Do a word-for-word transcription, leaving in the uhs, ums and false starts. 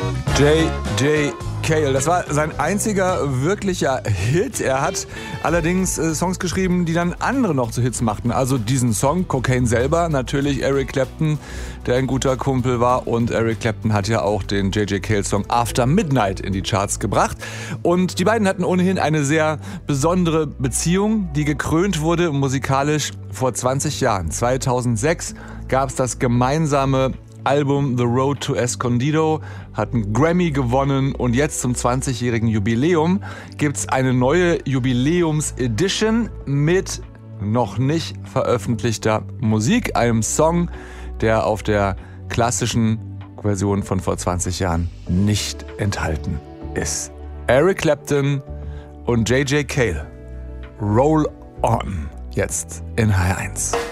J J. Cale, das war sein einziger wirklicher Hit. Er hat allerdings äh, Songs geschrieben, die dann andere noch zu Hits machten. Also diesen Song, Cocaine selber, natürlich Eric Clapton, der ein guter Kumpel war. Und Eric Clapton hat ja auch den J J. Cale-Song After Midnight in die Charts gebracht. Und die beiden hatten ohnehin eine sehr besondere Beziehung, die gekrönt wurde musikalisch vor zwanzig Jahren. zweitausendsechs gab es das gemeinsame Album The Road to Escondido, hat einen Grammy gewonnen und jetzt zum zwanzigjährigen Jubiläum gibt's eine neue Jubiläums-Edition mit noch nicht veröffentlichter Musik, einem Song, der auf der klassischen Version von vor zwanzig Jahren nicht enthalten ist. Eric Clapton und J J. Cale, Roll On, jetzt in H R eins.